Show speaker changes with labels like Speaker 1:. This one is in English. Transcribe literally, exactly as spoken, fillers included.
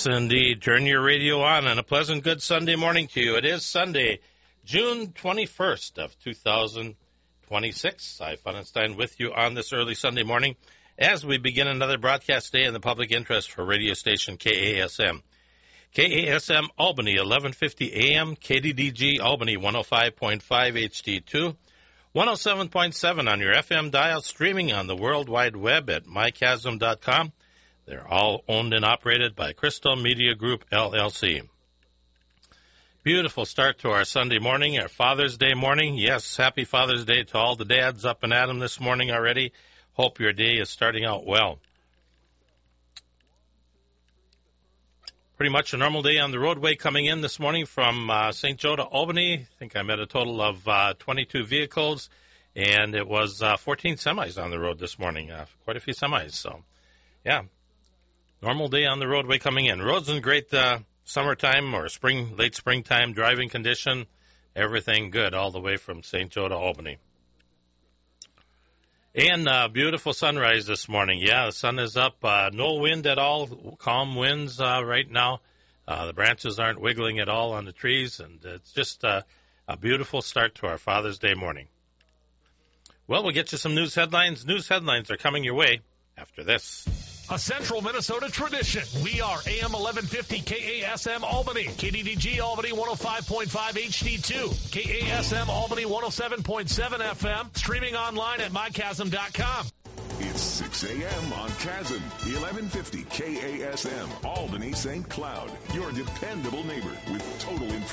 Speaker 1: Yes, indeed. Turn your radio on and a pleasant good Sunday morning to you. It is Sunday, June twenty-first of two thousand twenty-six. Cy Funenstein with you on this early Sunday morning as we begin another broadcast day in the public interest for radio station K A S M. K A S M Albany, eleven fifty A M, K D D G Albany, one oh five point five H D two, one oh seven point seven on your F M dial, streaming on the World Wide Web at my chasm dot com. They're all owned and operated by Crystal Media Group, L L C. Beautiful start to our Sunday morning, our Father's Day morning. Yes, happy Father's Day to all the dads up and at 'em this morning already. Hope your day is starting out well. Pretty much a normal day on the roadway coming in this morning from uh, Saint Joe to Albany. I think I met a total of uh, twenty-two vehicles, and it was uh, fourteen semis on the road this morning. Uh, quite a few semis, so yeah. Normal day on the roadway coming in. Roads in great uh, summertime or spring, late springtime driving condition. Everything good all the way from Saint Joe to Albany. And uh, beautiful sunrise this morning. Yeah, the sun is up. Uh, no wind at all. Calm winds uh, right now. Uh, the branches aren't wiggling at all on the trees, and it's just uh, a beautiful start to our Father's Day morning. Well, we'll get you some news headlines. News headlines are coming your way after this.
Speaker 2: A Central Minnesota tradition. We are A M eleven fifty K A S M Albany, K D D G Albany one oh five point five H D two, K A S M Albany one oh seven point seven F M, streaming online at my chasm dot com.
Speaker 3: It's six A M on Chasm, eleven fifty K A S M, Albany Saint Cloud, your dependable neighbor with total information.